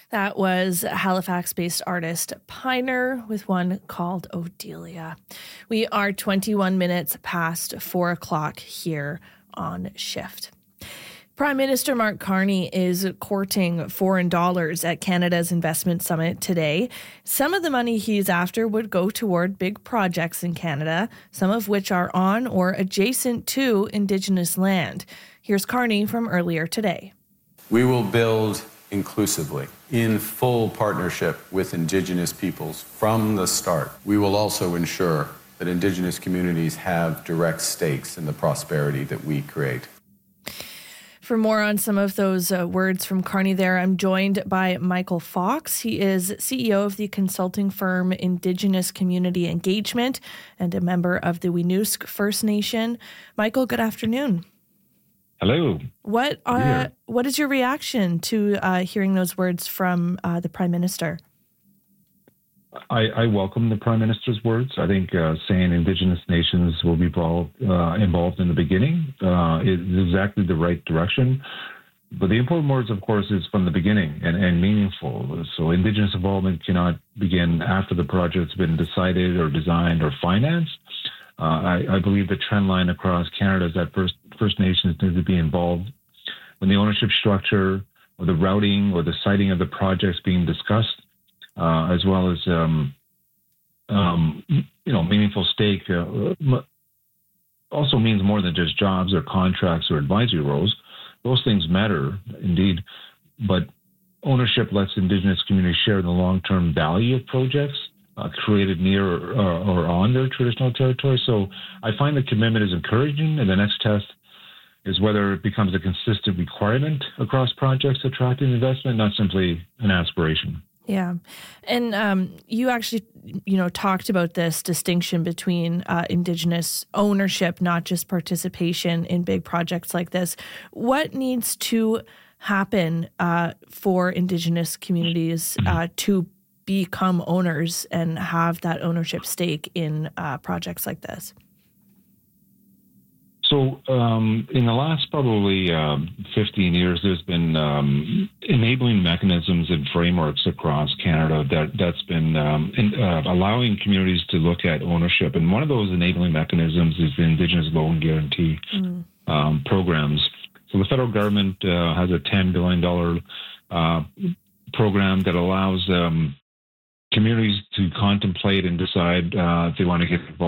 That was Halifax-based artist Piner with one called Odelia. We are 21 minutes past 4 o'clock here on Shift. Prime Minister Mark Carney is courting foreign dollars at Canada's Investment Summit today. Some of the money he's after would go toward big projects in Canada, some of which are on or adjacent to Indigenous land. Here's Carney from earlier today. We will build inclusively, in full partnership with Indigenous peoples from the start. We will also ensure that Indigenous communities have direct stakes in the prosperity that we create. For more on some of those words from Carney there, I'm joined by Michael Fox. He is CEO of the consulting firm Indigenous Community Engagement and a member of the Winiusk First Nation. Michael, good afternoon. Hello. What is your reaction to hearing those words from the Prime Minister? I welcome the Prime Minister's words. I think saying Indigenous nations will be involved in the beginning is exactly the right direction. But the important words, of course, is from the beginning and meaningful. So Indigenous involvement cannot begin after the project's been decided or designed or financed. I believe the trend line across Canada is that First Nations need to be involved when the ownership structure or the routing or the siting of the projects being discussed, as well as meaningful stake also means more than just jobs or contracts or advisory roles. Those things matter indeed, but ownership lets Indigenous communities share the long-term value of projects created near or on their traditional territory. So I find the commitment is encouraging, and the next test is whether it becomes a consistent requirement across projects attracting investment, not simply an aspiration. Yeah. And you actually, talked about this distinction between Indigenous ownership, not just participation in big projects like this. What needs to happen for Indigenous communities to become owners and have that ownership stake in projects like this? So in the last probably 15 years, there's been enabling mechanisms and frameworks across Canada that's been allowing communities to look at ownership. And one of those enabling mechanisms is the Indigenous Loan Guarantee programs. So the federal government has a $10 billion program that allows communities to contemplate and decide if they want to get involved